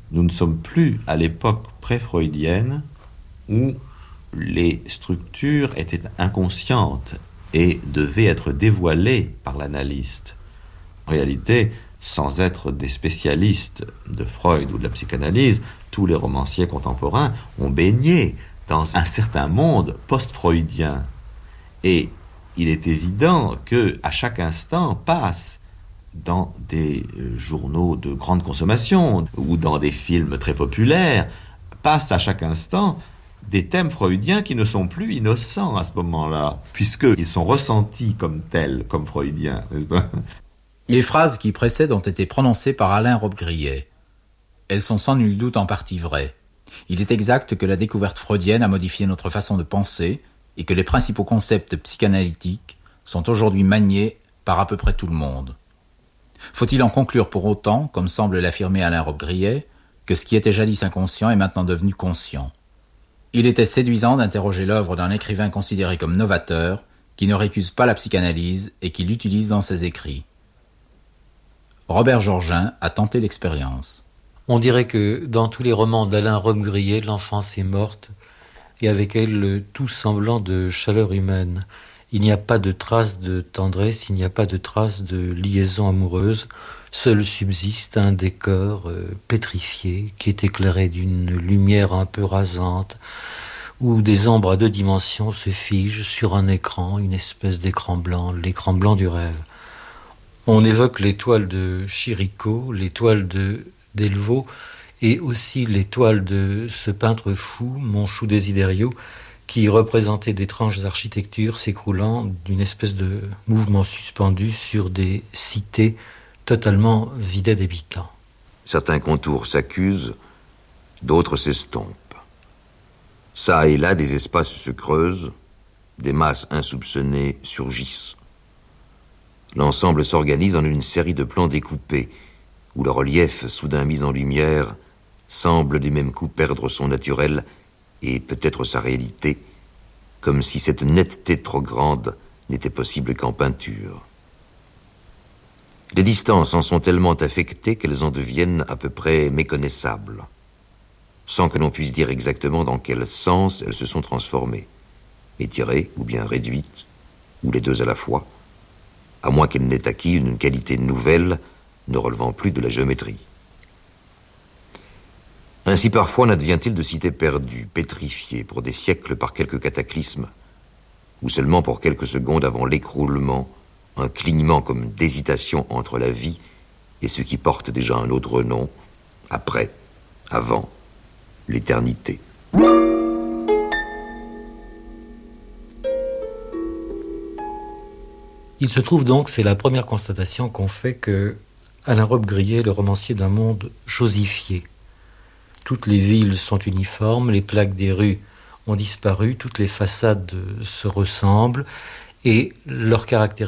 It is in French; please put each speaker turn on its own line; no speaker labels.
Nous ne sommes plus à l'époque pré-freudienne où les structures étaient inconscientes et devaient être dévoilées par l'analyste. En réalité, sans être des spécialistes de Freud ou de la psychanalyse, tous les romanciers contemporains ont baigné dans un certain monde post-freudien. Et il est évident qu'à chaque instant passe dans des journaux de grande consommation ou dans des films très populaires, passe à chaque instant des thèmes freudiens qui ne sont plus innocents à ce moment-là, puisqu'ils sont ressentis comme tels, comme freudiens, n'est-ce pas ?
Les phrases qui précèdent ont été prononcées par Alain Robbe-Grillet. Elles sont sans nul doute en partie vraies. Il est exact que la découverte freudienne a modifié notre façon de penser et que les principaux concepts psychanalytiques sont aujourd'hui maniés par à peu près tout le monde. Faut-il en conclure pour autant, comme semble l'affirmer Alain Robbe-Grillet, que ce qui était jadis inconscient est maintenant devenu conscient ? Il était séduisant d'interroger l'œuvre d'un écrivain considéré comme novateur, qui ne récuse pas la psychanalyse et qui l'utilise dans ses écrits. Robert Georgin a tenté l'expérience.
On dirait que dans tous les romans d'Alain Robbe-Grillet, l'enfance est morte, et avec elle tout semblant de chaleur humaine. Il n'y a pas de trace de tendresse, il n'y a pas de trace de liaison amoureuse. Seul subsiste un décor pétrifié qui est éclairé d'une lumière un peu rasante, où des ombres à 2 dimensions se figent sur un écran, une espèce d'écran blanc, l'écran blanc du rêve. On évoque les toiles de Chirico, les toiles de Delvaux, et aussi les toiles de ce peintre fou, Monchou Desiderio, qui représentait d'étranges architectures s'écroulant d'une espèce de mouvement suspendu sur des cités totalement vidées d'habitants.
Certains contours s'accusent, d'autres s'estompent. Ça et là, des espaces se creusent, des masses insoupçonnées surgissent. L'ensemble s'organise en une série de plans découpés, où le relief, soudain mis en lumière, semble du même coup perdre son naturel et peut-être sa réalité, comme si cette netteté trop grande n'était possible qu'en peinture. Les distances en sont tellement affectées qu'elles en deviennent à peu près méconnaissables, sans que l'on puisse dire exactement dans quel sens elles se sont transformées, étirées ou bien réduites, ou les deux à la fois, à moins qu'elle n'ait acquis une qualité nouvelle ne relevant plus de la géométrie. Ainsi parfois n'advient-il de cités perdues, pétrifiées pour des siècles par quelque cataclysme, ou seulement pour quelques secondes avant l'écroulement, un clignement comme d'hésitation entre la vie et ce qui porte déjà un autre nom, après, avant, l'éternité.
Il se trouve donc, c'est la première constatation qu'on fait, que Alain Robbe-Grillet est le romancier d'un monde chosifié. Toutes les villes sont uniformes, les plaques des rues ont disparu, toutes les façades se ressemblent et leur caractère